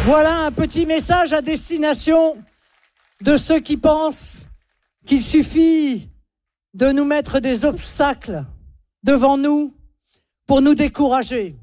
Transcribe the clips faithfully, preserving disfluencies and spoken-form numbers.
Voilà un petit message à destination de ceux qui pensent qu'il suffit de nous mettre des obstacles devant nous pour nous décourager.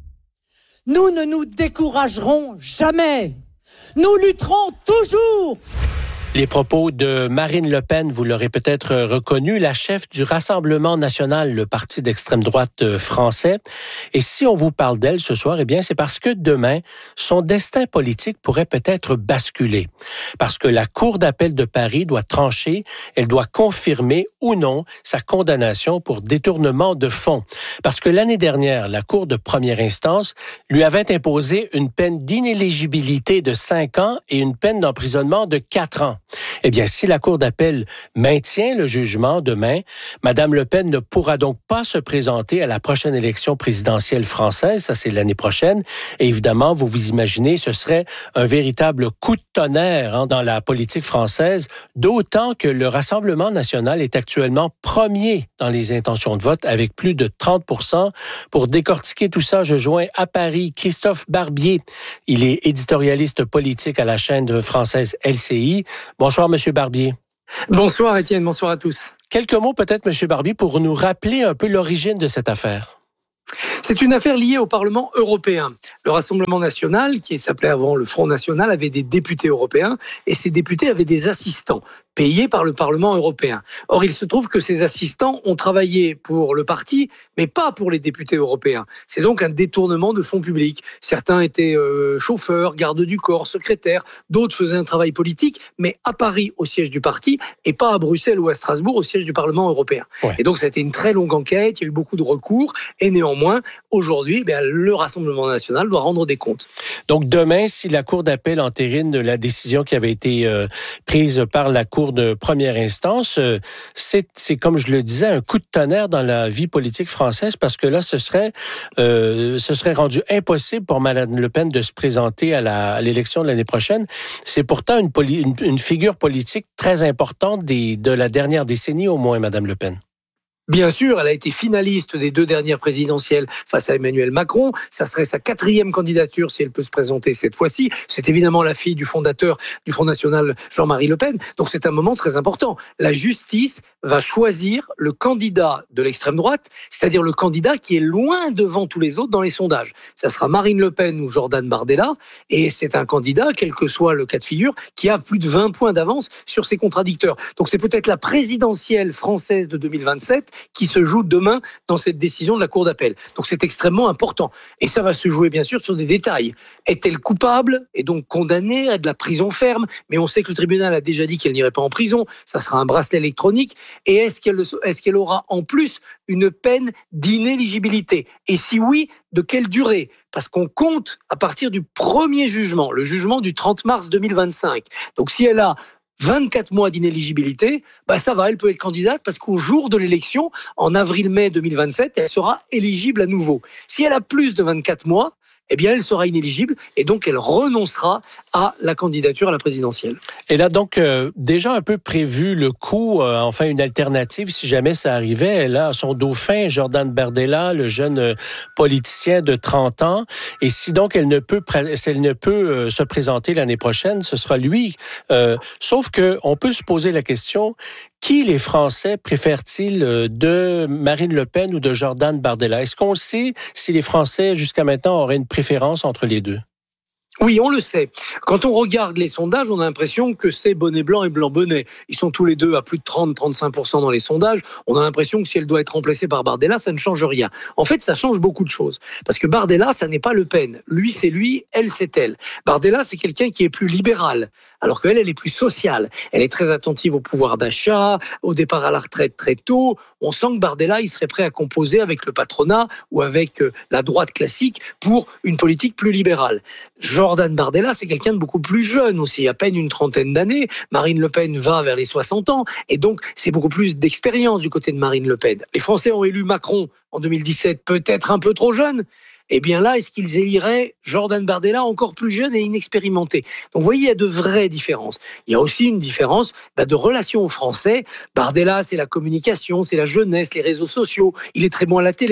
Nous ne nous découragerons jamais. Nous lutterons toujours. Les propos de Marine Le Pen, vous l'aurez peut-être reconnu, la chef du Rassemblement national, le parti d'extrême droite français. Et si on vous parle d'elle ce soir, eh bien, c'est parce que demain, son destin politique pourrait peut-être basculer. Parce que la Cour d'appel de Paris doit trancher, elle doit confirmer ou non sa condamnation pour détournement de fonds. Parce que l'année dernière, la Cour de première instance lui avait imposé une peine d'inéligibilité de cinq ans et une peine d'emprisonnement de quatre ans. Eh bien, si la Cour d'appel maintient le jugement demain, Madame Le Pen ne pourra donc pas se présenter à la prochaine élection présidentielle française, ça c'est l'année prochaine. Et évidemment, vous vous imaginez, ce serait un véritable coup de tonnerre hein, dans la politique française, d'autant que le Rassemblement national est actuellement premier dans les intentions de vote avec plus de trente pour cent. Pour décortiquer tout ça, je joins à Paris Christophe Barbier. Il est éditorialiste politique à la chaîne française L C I. Bonsoir, Monsieur Barbier. Bonsoir, Étienne. Bonsoir à tous. Quelques mots peut-être, Monsieur Barbier, pour nous rappeler un peu l'origine de cette affaire. C'est une affaire liée au Parlement européen. Le Rassemblement national, qui s'appelait avant le Front national, avait des députés européens et ces députés avaient des assistants payés par le Parlement européen. Or, il se trouve que ces assistants ont travaillé pour le parti, mais pas pour les députés européens. C'est donc un détournement de fonds publics. Certains étaient euh, chauffeurs, gardes du corps, secrétaires, d'autres faisaient un travail politique, mais à Paris, au siège du parti, et pas à Bruxelles ou à Strasbourg, au siège du Parlement européen. Ouais. Et donc, ça a été une très longue enquête, il y a eu beaucoup de recours, et néanmoins, aujourd'hui, bien, le Rassemblement national doit rendre des comptes. Donc, demain, si la Cour d'appel entérine la décision qui avait été euh, prise par la Cour de première instance, euh, c'est, c'est, comme je le disais, un coup de tonnerre dans la vie politique française parce que là, ce serait, euh, ce serait rendu impossible pour Mme Le Pen de se présenter à, la, à l'élection de l'année prochaine. C'est pourtant une, poli, une, une figure politique très importante des, de la dernière décennie, au moins, Mme Le Pen. Bien sûr, elle a été finaliste des deux dernières présidentielles face à Emmanuel Macron. Ça serait sa quatrième candidature si elle peut se présenter cette fois-ci. C'est évidemment la fille du fondateur du Front National, Jean-Marie Le Pen. Donc c'est un moment très important. La justice va choisir le candidat de l'extrême droite, c'est-à-dire le candidat qui est loin devant tous les autres dans les sondages. Ça sera Marine Le Pen ou Jordan Bardella. Et c'est un candidat, quel que soit le cas de figure, qui a plus de vingt points d'avance sur ses contradicteurs. Donc c'est peut-être la présidentielle française de deux mille vingt-sept qui se joue demain dans cette décision de la Cour d'appel. Donc c'est extrêmement important. Et ça va se jouer bien sûr sur des détails. Est-elle coupable et donc condamnée à de la prison ferme? Mais on sait que le tribunal a déjà dit qu'elle n'irait pas en prison. Ça sera un bracelet électronique. Et est-ce qu'elle, est-ce qu'elle aura en plus une peine d'inéligibilité? Et si oui, de quelle durée? Parce qu'on compte à partir du premier jugement, le jugement du trente mars deux mille vingt-cinq. Donc si elle a vingt-quatre mois d'inéligibilité, bah ça va, elle peut être candidate parce qu'au jour de l'élection, en avril-mai deux mille vingt-sept, elle sera éligible à nouveau. Si elle a plus de vingt-quatre mois, eh bien, elle sera inéligible et donc elle renoncera à la candidature à la présidentielle. Elle a donc euh, déjà un peu prévu le coup, euh, enfin une alternative si jamais ça arrivait. Elle a son dauphin, Jordan Bardella, le jeune euh, politicien de trente ans. Et si donc elle ne peut, si elle ne peut euh, se présenter l'année prochaine, ce sera lui. Euh, sauf que on peut se poser la question, qui les Français préfèrent-ils de Marine Le Pen ou de Jordan Bardella? Est-ce qu'on sait si les Français, jusqu'à maintenant, auraient une préférence entre les deux? Oui, on le sait. Quand on regarde les sondages, on a l'impression que c'est bonnet blanc et blanc bonnet. Ils sont tous les deux à plus de trente à trente-cinq pour cent dans les sondages. On a l'impression que si elle doit être remplacée par Bardella, ça ne change rien. En fait, ça change beaucoup de choses. Parce que Bardella, ça n'est pas Le Pen. Lui, c'est lui, elle, c'est elle. Bardella, c'est quelqu'un qui est plus libéral. Alors qu'elle, elle est plus sociale. Elle est très attentive au pouvoir d'achat, au départ à la retraite très tôt. On sent que Bardella, il serait prêt à composer avec le patronat ou avec la droite classique pour une politique plus libérale. Jordan Bardella, c'est quelqu'un de beaucoup plus jeune aussi, à peine une trentaine d'années. Marine Le Pen va vers les soixante ans. Et donc, c'est beaucoup plus d'expérience du côté de Marine Le Pen. Les Français ont élu Macron en deux mille dix-sept, peut-être un peu trop jeune. Eh bien là, est-ce qu'ils éliraient Jordan Bardella encore plus jeune et inexpérimenté? Donc vous voyez, il y a de vraies différences. Il y a aussi une différence bah, de relation aux Français. Bardella, c'est la communication, c'est la jeunesse, les réseaux sociaux. Il est très bon à la télé.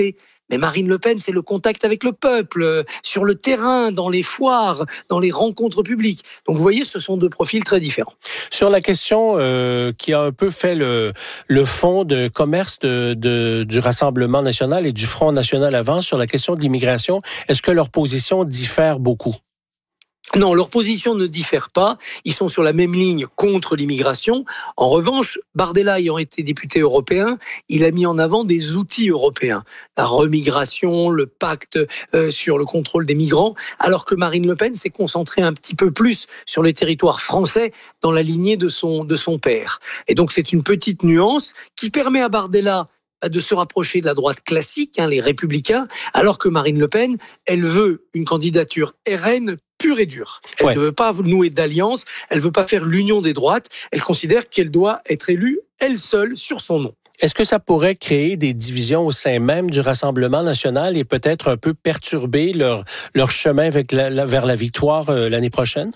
Mais Marine Le Pen, c'est le contact avec le peuple, euh, sur le terrain, dans les foires, dans les rencontres publiques. Donc vous voyez, ce sont deux profils très différents. Sur la question euh, qui a un peu fait le, le fond de commerce de, de, du Rassemblement national et du Front national avant, sur la question de l'immigration, est-ce que leur position diffère beaucoup? Non, leur position ne diffère pas. Ils sont sur la même ligne contre l'immigration. En revanche, Bardella ayant été député européen, il a mis en avant des outils européens. La remigration, le pacte euh, sur le contrôle des migrants, alors que Marine Le Pen s'est concentrée un petit peu plus sur les territoires français dans la lignée de son, de son père. Et donc c'est une petite nuance qui permet à Bardella de se rapprocher de la droite classique, hein, les Républicains, alors que Marine Le Pen, elle veut une candidature R N pure et dure. Elle ouais. ne veut pas nouer d'alliance, elle ne veut pas faire l'union des droites, elle considère qu'elle doit être élue, elle seule, sur son nom. Est-ce que ça pourrait créer des divisions au sein même du Rassemblement national et peut-être un peu perturber leur, leur chemin avec la, la, vers la victoire euh, l'année prochaine?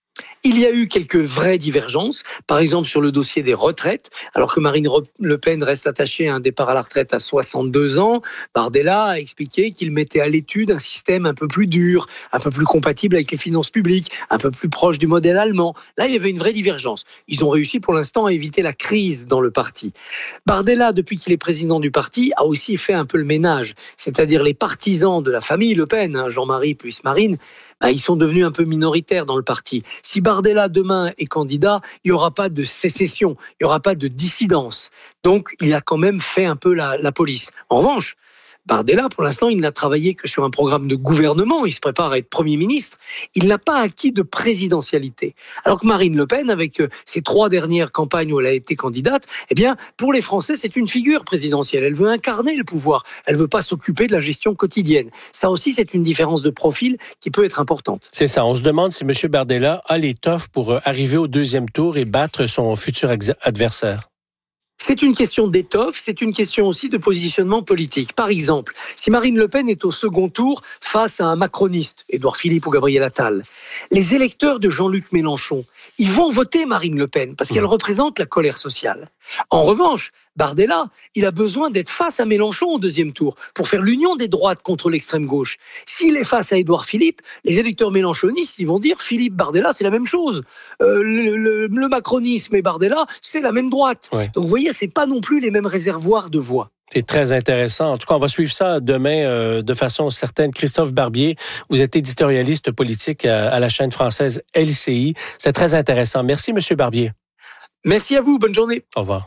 Il y a eu quelques vraies divergences, par exemple sur le dossier des retraites, alors que Marine Le Pen reste attachée à un départ à la retraite à soixante-deux ans. Bardella a expliqué qu'il mettait à l'étude un système un peu plus dur, un peu plus compatible avec les finances publiques, un peu plus proche du modèle allemand. Là, il y avait une vraie divergence. Ils ont réussi pour l'instant à éviter la crise dans le parti. Bardella, depuis qu'il est président du parti, a aussi fait un peu le ménage, c'est-à-dire les partisans de la famille Le Pen, hein, Jean-Marie plus Marine, bah, ils sont devenus un peu minoritaires dans le parti. Si Bardella demain est candidat, il n'y aura pas de sécession, il n'y aura pas de dissidence. Donc, il a quand même fait un peu la, la police. En revanche, Bardella, pour l'instant, il n'a travaillé que sur un programme de gouvernement. Il se prépare à être Premier ministre. Il n'a pas acquis de présidentialité. Alors que Marine Le Pen, avec ses trois dernières campagnes où elle a été candidate, eh bien, pour les Français, c'est une figure présidentielle. Elle veut incarner le pouvoir. Elle ne veut pas s'occuper de la gestion quotidienne. Ça aussi, c'est une différence de profil qui peut être importante. C'est ça. On se demande si M. Bardella a l'étoffe pour arriver au deuxième tour et battre son futur adversaire. C'est une question d'étoffe, c'est une question aussi de positionnement politique. Par exemple, si Marine Le Pen est au second tour face à un macroniste, Édouard Philippe ou Gabriel Attal, les électeurs de Jean-Luc Mélenchon, ils vont voter Marine Le Pen parce qu'elle représente la colère sociale. En revanche, Bardella, il a besoin d'être face à Mélenchon au deuxième tour pour faire l'union des droites contre l'extrême gauche. S'il est face à Édouard Philippe, les électeurs mélenchonistes, ils vont dire Philippe, Bardella, c'est la même chose. Euh, le, le, le macronisme et Bardella, c'est la même droite. Ouais. Donc vous voyez, c'est pas non plus les mêmes réservoirs de voix. C'est très intéressant. En tout cas, on va suivre ça demain euh, de façon certaine. Christophe Barbier, vous êtes éditorialiste politique à, à la chaîne française L C I. C'est très intéressant. Merci, Monsieur Barbier. Merci à vous. Bonne journée. Au revoir.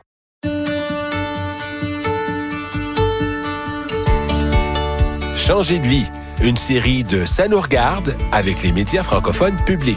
Changer de vie, une série de Ça nous regarde avec les médias francophones publics.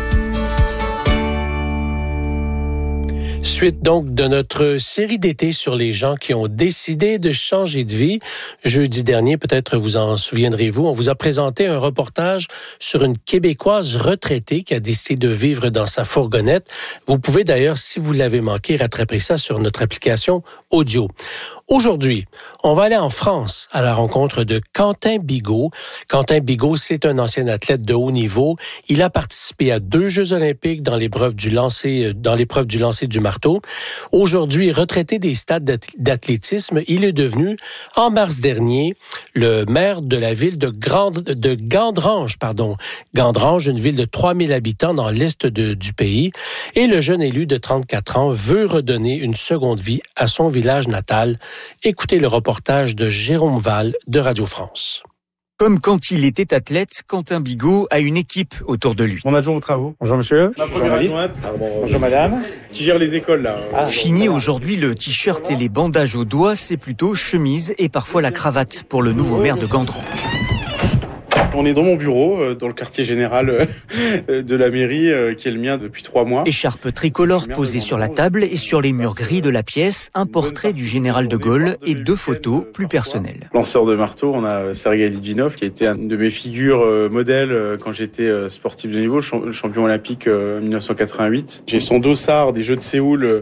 Suite donc de notre série d'été sur les gens qui ont décidé de changer de vie. Jeudi dernier, peut-être vous en souviendrez-vous, on vous a présenté un reportage sur une Québécoise retraitée qui a décidé de vivre dans sa fourgonnette. Vous pouvez d'ailleurs, si vous l'avez manqué, rattraper ça sur notre application audio. Aujourd'hui, on va aller en France à la rencontre de Quentin Bigot. Quentin Bigot, c'est un ancien athlète de haut niveau. Il a participé à deux Jeux olympiques dans l'épreuve du lancer, dans l'épreuve du lancer du marteau. Aujourd'hui, retraité des stades d'athlétisme, il est devenu, en mars dernier, le maire de la ville de, Grande, de Gandrange, pardon. Gandrange, une ville de trois mille habitants dans l'est de, du pays. Et le jeune élu de trente-quatre ans veut redonner une seconde vie à son village natal. Écoutez le reportage de Jérôme Val de Radio France. Comme quand il était athlète, Quentin Bigot a une équipe autour de lui. Mon adjoint aux travaux. Bonjour monsieur. Ma journaliste. Bonjour madame. Qui gère les écoles là. Ah, Fini aujourd'hui le t-shirt et les bandages aux doigts, c'est plutôt chemise et parfois la cravate pour le nouveau maire de Gandrange. On est dans mon bureau, dans le quartier général de la mairie, qui est le mien depuis trois mois. Écharpe tricolore posée sur la table et sur les murs gris de la pièce, un portrait du général de Gaulle et deux photos plus personnelles. Lanceur de marteau, on a Sergei Litvinov, qui a été une de mes figures modèles quand j'étais sportif de niveau, champion olympique en dix-neuf cent quatre-vingt-huit. J'ai son dossard des Jeux de Séoul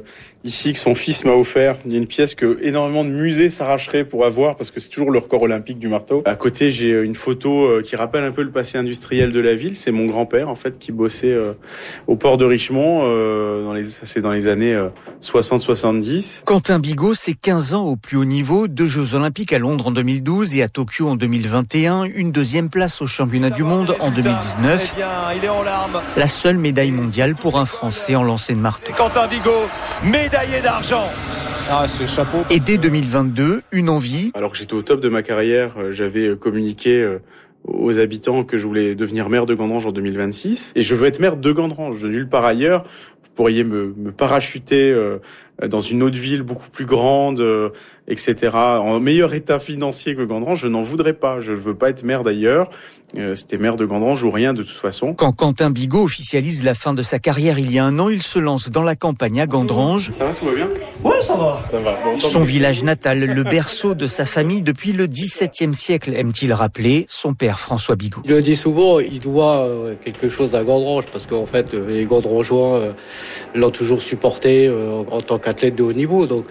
ici que son fils m'a offert. Il y a une pièce que énormément de musées s'arracheraient pour avoir parce que c'est toujours le record olympique du marteau. À côté, j'ai une photo qui rappelle un peu le passé industriel de la ville. C'est mon grand-père en fait qui bossait au port de Richemont. Dans les, ça c'est dans les années soixante soixante-dix. Quentin Bigot, c'est quinze ans au plus haut niveau, deux Jeux Olympiques à Londres en deux mille douze et à Tokyo en deux mille vingt et un, une deuxième place au championnat du monde en deux mille dix-neuf. Eh bien, il est en larmes. La seule médaille mondiale pour un Français en lancer de marteau. Et Quentin Bigot, médaillé d'argent. Ah, c'est chapeau. Et dès deux mille vingt-deux, une envie. Alors que j'étais au top de ma carrière, j'avais communiqué aux habitants que je voulais devenir maire de Gandrange en deux mille vingt-six. Et je veux être maire de Gandrange, de nulle part ailleurs. Vous pourriez me, me parachuter euh, dans une autre ville beaucoup plus grande, euh, et cetera. En meilleur état financier que Gandrange, je n'en voudrais pas. Je ne veux pas être maire d'ailleurs. Euh, c'était maire de Gandrange ou rien de toute façon. Quand Quentin Bigot officialise la fin de sa carrière il y a un an, il se lance dans la campagne à Gandrange. Ça va, tout va bien ? Ouais, ça va. Ça va. Bon, Son village natal, le berceau de sa famille depuis le dix-septième siècle, aime-t-il rappeler son père François Bigot. Il le dit souvent, il doit quelque chose à Gandrange parce qu'en fait, les Gandrangeois l'ont toujours supporté en tant qu'athlète de haut niveau. Donc,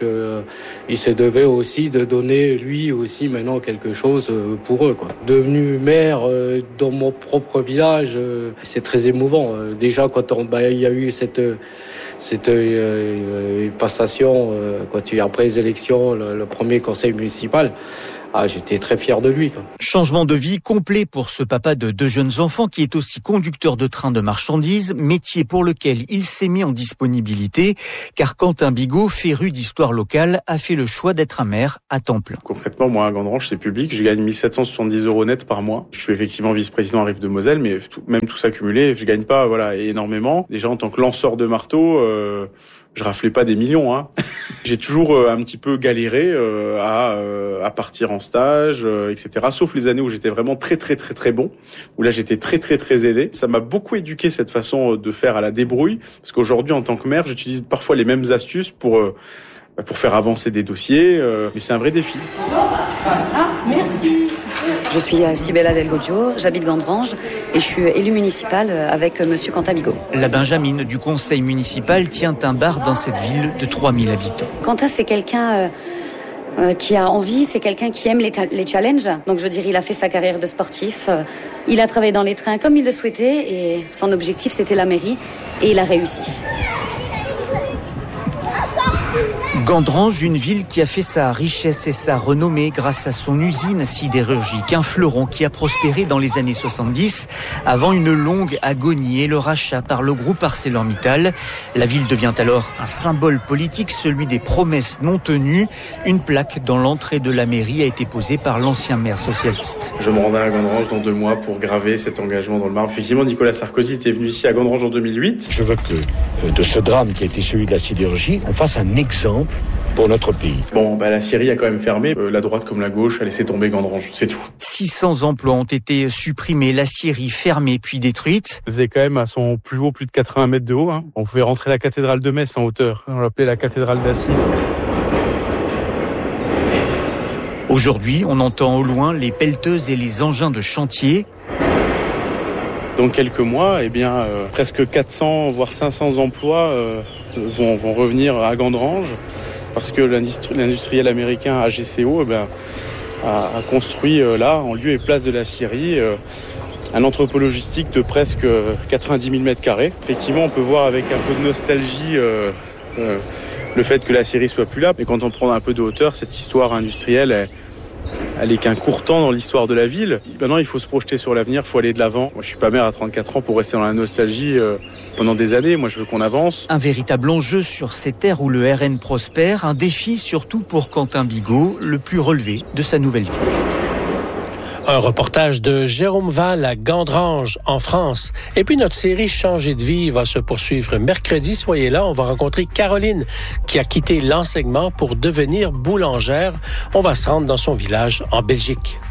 il se devait aussi de donner, lui aussi, maintenant quelque chose pour eux, quoi. Devenu maire dans mon propre village, c'est très émouvant. Déjà, quand on, bah, il y a eu cette... cette euh, passation euh, quand tu après les élections, le, le premier conseil municipal. Ah, j'étais très fier de lui, quoi. Changement de vie complet pour ce papa de deux jeunes enfants qui est aussi conducteur de train de marchandises, métier pour lequel il s'est mis en disponibilité, car Quentin Bigot, féru d'histoire locale, a fait le choix d'être un maire à temps plein. Concrètement, moi, à Gandrange, c'est public. Je gagne mille sept cent soixante-dix euros net par mois. Je suis effectivement vice-président à Rive-de-Moselle, mais tout, même tout ça cumulé, je gagne pas, voilà, énormément. Déjà, en tant que lanceur de marteau, euh, je raflais pas des millions, hein. J'ai toujours euh, un petit peu galéré euh, à, euh, à partir en stage, euh, et cetera. Sauf les années où j'étais vraiment très très très très bon, où là j'étais très très très aidé. Ça m'a beaucoup éduqué cette façon de faire à la débrouille, parce qu'aujourd'hui en tant que maire, j'utilise parfois les mêmes astuces pour euh, pour faire avancer des dossiers, euh, mais c'est un vrai défi. Ah, merci. Je suis Sibella Delgoggio, j'habite Gandrange et je suis élue municipale avec monsieur Quentin Bigot. La Benjamine du conseil municipal tient un bar dans cette ville de trois mille habitants. Quentin, c'est quelqu'un euh, euh, qui a envie, c'est quelqu'un qui aime les, ta- les challenges. Donc je veux dire, il a fait sa carrière de sportif, euh, il a travaillé dans les trains comme il le souhaitait et son objectif c'était la mairie et il a réussi. Gandrange, une ville qui a fait sa richesse et sa renommée grâce à son usine sidérurgique, un fleuron qui a prospéré dans les années soixante-dix avant une longue agonie et le rachat par le groupe ArcelorMittal. La ville devient alors un symbole politique, celui des promesses non tenues. Une plaque dans l'entrée de la mairie a été posée par l'ancien maire socialiste. Je me rendrai à Gandrange dans deux mois pour graver cet engagement dans le marbre. Effectivement, Nicolas Sarkozy était venu ici à Gandrange en deux mille huit. Je veux que de ce drame qui a été celui de la sidérurgie, on fasse un exemple pour notre pays. Bon, bah, la Syrie a quand même fermé. Euh, la droite comme la gauche a laissé tomber Gandrange, c'est tout. six cents emplois ont été supprimés, la Syrie fermée puis détruite. Elle faisait quand même à son plus haut plus de quatre-vingts mètres de haut. Hein. On pouvait rentrer la cathédrale de Metz en hauteur. On l'appelait la cathédrale d'Acier. Aujourd'hui, on entend au loin les pelleteuses et les engins de chantier. Dans quelques mois, eh bien, euh, presque quatre cents voire cinq cents emplois euh, vont, vont revenir à Gandrange parce que l'industri- l'industriel américain A G C O eh bien, a, a construit euh, là, en lieu et place de la Syrie, euh, un entrepôt logistique de presque quatre-vingt-dix mille mètres carrés. Effectivement, on peut voir avec un peu de nostalgie euh, euh, le fait que la Syrie soit plus là. Mais quand on prend un peu de hauteur, cette histoire industrielle, elle, elle est qu'un court temps dans l'histoire de la ville. Maintenant, il faut se projeter sur l'avenir, il faut aller de l'avant. Moi, je suis pas maire à trente-quatre ans pour rester dans la nostalgie euh, pendant des années. Moi, je veux qu'on avance. Un véritable enjeu sur ces terres où le R N prospère, un défi surtout pour Quentin Bigot, le plus relevé de sa nouvelle vie. Un reportage de Jérôme Val à Gandrange, en France. Et puis notre série Changer de vie va se poursuivre mercredi. Soyez là, on va rencontrer Caroline qui a quitté l'enseignement pour devenir boulangère. On va se rendre dans son village en Belgique.